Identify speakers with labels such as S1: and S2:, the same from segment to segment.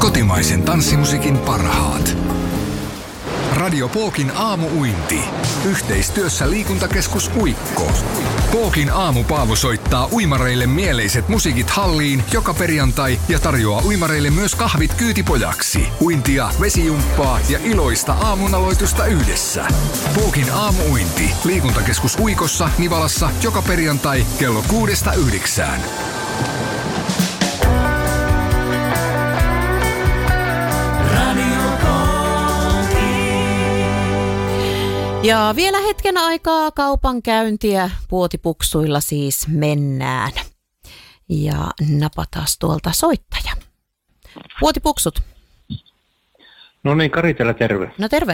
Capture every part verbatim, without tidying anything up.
S1: Kotimaisen tanssimusiikin parhaat. Radio Pookin aamu-uinti. Yhteistyössä liikuntakeskus Uikko. Pookin aamu-Paavo soittaa uimareille mieleiset musiikit halliin joka perjantai ja tarjoaa uimareille myös kahvit kyytipojaksi. Uintia, vesijumppaa ja iloista aamunaloitusta yhdessä. Pookin aamu-uinti. Liikuntakeskus Uikossa, Nivalassa joka perjantai kello kuudesta yhdeksään.
S2: Ja vielä hetken aikaa kaupankäyntiä puotipuksuilla siis mennään. Ja napataan tuolta soittaja. Puotipuksut.
S3: No niin, Kari täällä, terve.
S2: No terve.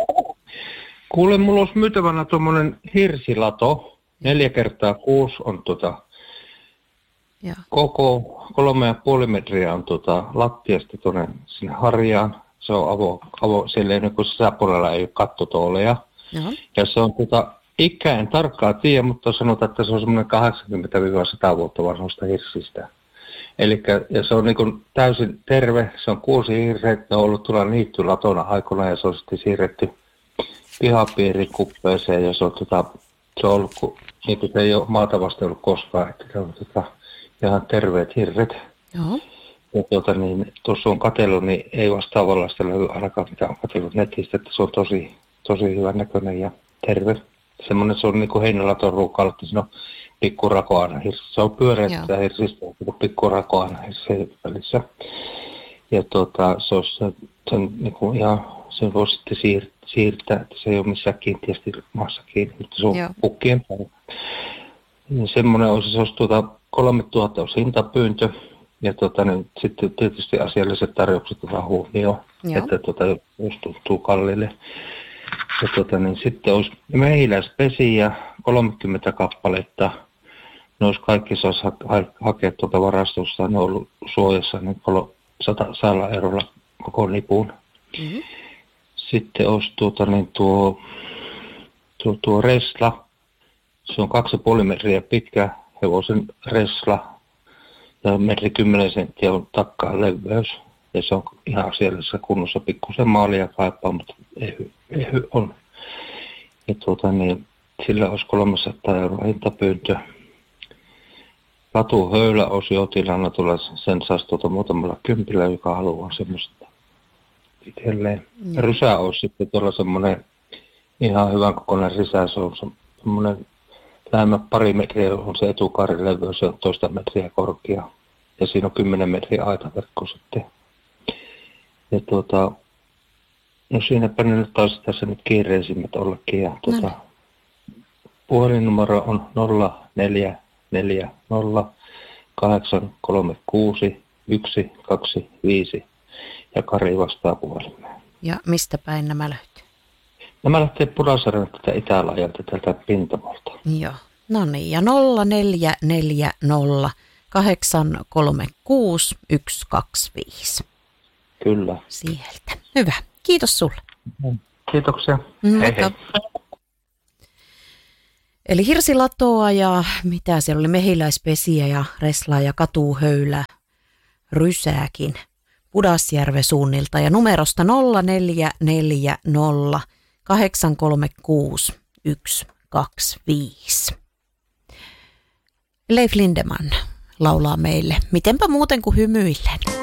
S3: Kuule, mulla olisi myytävänä tuommoinen hirsilato. Neljä kertaa kuusi on tota,
S2: ja.
S3: koko kolme ja puoli metriä on tota, lattiasta tuonne sinne harjaan. Se on avo, avo siellä ei, kun sisäpuolella ei ole kattotooleja. Joo. Ja se on tota, ikä en tarkkaan tiedä, mutta sanotaan, että se on semmoinen kahdeksankymmentä sata vuotta vanhoista hirsistä. Elikkä, ja se on niin kuin täysin terve, se on kuusi hirsiä, ne on ollut tuolla niittylatona aikana ja se on sitten siirretty pihapiirin kuppeeseen ja se on, tota, se on ollut, niin kuin ei ole maata vasta ollut koskaan, että se on tota, ihan terveet hirret.
S2: Joo.
S3: Ja tuota, niin, tuossa on katsellut, niin ei vastaavallaista löydy ainakaan mitä on katsellut netistä, että se on tosi, tosi hyvän näköinen ja terve. Semmoinen se on niin kuin heinälaton ruukalla, että siinä on pikkurakoana hirsi. Se on pyöreä sitä hirsistä, pikkurakoana hirsi välissä. Ja tuota, se on, se, se on niin kuin ihan, sen voi sitten siir, siirtää, että se ei ole missään kiinteästi maassa kiinni, mutta se on Joo. pukkien päin. Ja semmoinen olisi, se olisi tuota kolmetuhatta olisi hintapyyntö. Ja tota, niin, sitten tietysti asialliset tarjoukset otetaan huomioon, Joo. että tota, jos tuntuu kalliille. Ja tota, niin, sitten olisi mehiläispesiä, kolmekymmentä kappaletta. Ne olisi kaikki saisi ha- ha- hakea tuota varastosta. Ne on ollut suojassa niin sata eurolla koko nipun. Mm-hmm. Sitten olisi tuota, niin, tuo, tuo, tuo resla. Se on kaksi ja puoli metriä pitkä hevosen resla. Ja metri kymmenen senttiä on takkaan leveys. Ja se on ihan asiallisessa kunnossa. Pikkusen maalia kaipaa, mutta ehy, ehy on. Ja tuota niin, sillä olisi kolmesataa euroa hintapyyntö. Latuhöylä olisi jo tilana tulla, sen saisi tuota muutamalla kympillä, joka haluaa semmoista itselleen. Mm. Rysä olisi sitten tuolla semmoinen ihan hyvän kokoinen rysä. Se on semmoinen lähemmä pari metriä on se etukaarin leveys, se on toista metriä korkea. Ja siinä on kymmenen metriä aitaverkko sitten. Ja tuota, no siinäpä ne nyt taas tässä nyt kiireisimmät ollakin. Ja tuota, no. Puhelinnumero on nolla neljä neljä nolla kahdeksan kolme kuusi yksi kaksi viisi ja Kari vastaa puhelimeen.
S2: Ja mistä päin nämä löytyy?
S3: Nämä lähtee Pudasjärven tätä Itä-Laajalta tältä Pintamolta.
S2: Joo, no niin, ja nolla neljä neljä nolla kahdeksan kolme kuusi yksi kaksi viisi.
S3: Kyllä.
S2: Sieltä. Hyvä. Kiitos sulle.
S3: Kiitoksia.
S2: Mm,
S3: hei, hei.
S2: Eli hirsilatoa ja mitä siellä oli, mehiläispesiä ja reslaa ja katuhöylä, rysääkin Pudasjärven suunnilta ja numerosta nolla neljä neljä nolla kahdeksan kolme kuusi yksi kaksi viisi. Leif Lindemann laulaa meille, mitenpä muuten kuin hymyillen.